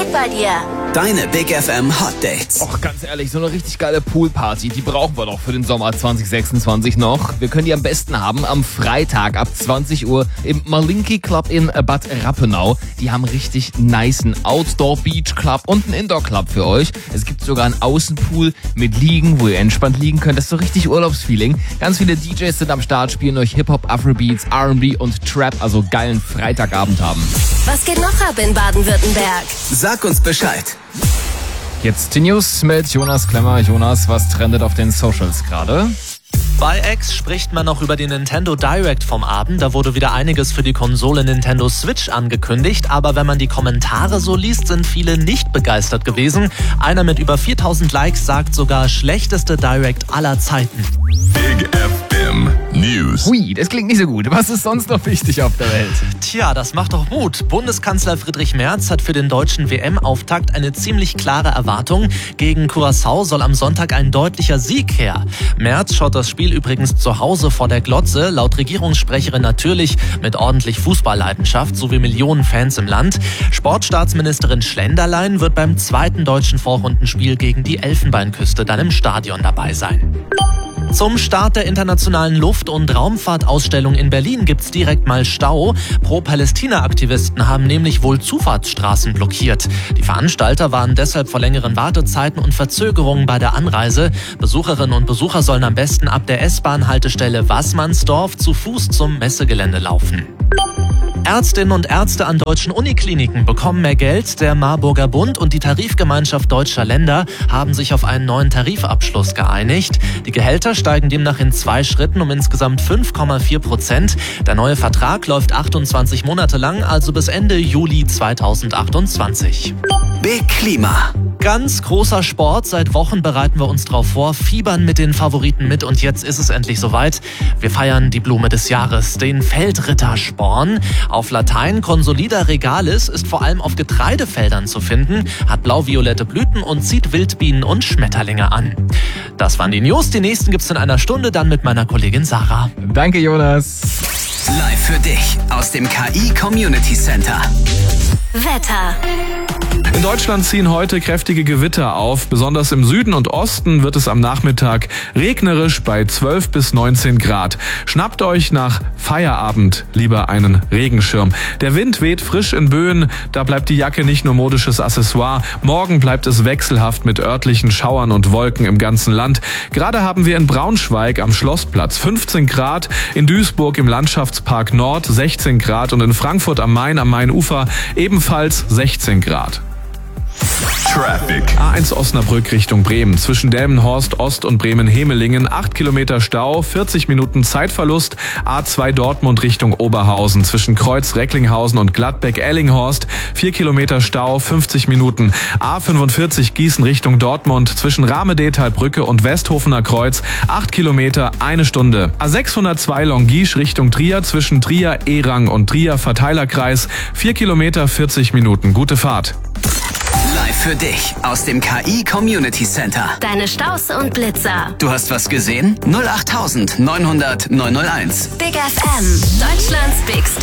bei dir. Deine Big FM Hot Dates. Och, ganz ehrlich, so eine richtig geile Poolparty, die brauchen wir doch für den Sommer 2026 noch. Wir können die am besten haben am Freitag ab 20 Uhr im Malinki Club in Bad Rappenau. Die haben richtig nicen Outdoor Beach Club und einen Indoor Club für euch. Es gibt sogar einen Außenpool mit Liegen, wo ihr entspannt liegen könnt. Das ist so richtig Urlaubsfeeling. Ganz viele DJs sind am Start, spielen euch Hip-Hop, Afrobeats, R&B und Trap, also geilen Freitagabend haben. Was geht noch ab in Baden-Württemberg? Sag uns Bescheid. Jetzt die News mit Jonas Klemmer. Jonas, was trendet auf den Socials gerade? Bei X spricht man noch über den Nintendo Direct vom Abend. Da wurde wieder einiges für die Konsole Nintendo Switch angekündigt. Aber wenn man die Kommentare so liest, sind viele nicht begeistert gewesen. Einer mit über 4000 Likes sagt sogar schlechteste Direct aller Zeiten. Big FM News. Hui, das klingt nicht so gut. Was ist sonst noch wichtig auf der Welt? Tja, das macht doch Mut. Bundeskanzler Friedrich Merz hat für den deutschen WM-Auftakt eine ziemlich klare Erwartung. Gegen Curaçao soll am Sonntag ein deutlicher Sieg her. Merz schaut das Spiel übrigens zu Hause vor der Glotze. Laut Regierungssprecherin natürlich mit ordentlich Fußballleidenschaft sowie Millionen Fans im Land. Sportstaatsministerin Schlenderlein wird beim zweiten deutschen Vorrundenspiel gegen die Elfenbeinküste dann im Stadion dabei sein. Zum Start der internationalen Luft- und Raumfahrtausstellung in Berlin gibt's direkt mal Stau. Pro-Palästina-Aktivisten haben nämlich wohl Zufahrtsstraßen blockiert. Die Veranstalter waren deshalb vor längeren Wartezeiten und Verzögerungen bei der Anreise. Besucherinnen und Besucher sollen am besten ab der S-Bahn-Haltestelle Waßmannsdorf zu Fuß zum Messegelände laufen. Ärztinnen und Ärzte an deutschen Unikliniken bekommen mehr Geld. Der Marburger Bund und die Tarifgemeinschaft deutscher Länder haben sich auf einen neuen Tarifabschluss geeinigt. Die Gehälter steigen demnach in 2 Schritten um insgesamt 5,4%. Der neue Vertrag läuft 28 Monate lang, also bis Ende Juli 2028. Big Klima. Ganz großer Sport. Seit Wochen bereiten wir uns drauf vor, fiebern mit den Favoriten mit und jetzt ist es endlich soweit. Wir feiern die Blume des Jahres, den Feldrittersporn. Auf Latein Consolida regalis, ist vor allem auf Getreidefeldern zu finden, hat blau-violette Blüten und zieht Wildbienen und Schmetterlinge an. Das waren die News. Die nächsten gibt's in einer Stunde, dann mit meiner Kollegin Sarah. Danke, Jonas. Live für dich aus dem KI Community Center. Wetter. In Deutschland ziehen heute kräftige Gewitter auf. Besonders im Süden und Osten wird es am Nachmittag regnerisch bei 12 bis 19 Grad. Schnappt euch nach Feierabend lieber einen Regenschirm. Der Wind weht frisch in Böen. Da bleibt die Jacke nicht nur modisches Accessoire. Morgen bleibt es wechselhaft mit örtlichen Schauern und Wolken im ganzen Land. Gerade haben wir in Braunschweig am Schlossplatz 15 Grad, in Duisburg im Landschaftspark Nord 16 Grad und in Frankfurt am Main am Mainufer ebenfalls 16 Grad. Traffic. A1 Osnabrück Richtung Bremen. Zwischen Delmenhorst Ost und Bremen-Hemelingen 8 Kilometer Stau, 40 Minuten Zeitverlust. A2 Dortmund Richtung Oberhausen. Zwischen Kreuz Recklinghausen und Gladbeck-Ellinghorst 4 Kilometer Stau, 50 Minuten. A45 Gießen Richtung Dortmund. Zwischen Rahme-Detalbrücke und Westhofener Kreuz 8 Kilometer, 1 Stunde. A602 Longisch Richtung Trier. Zwischen Trier, Erang und Trier Verteilerkreis 4 Kilometer, 40 Minuten. Gute Fahrt. Live für dich aus dem KI Community Center. Deine Staus und Blitzer. Du hast was gesehen? 08900 901. Big FM. Deutschlands Big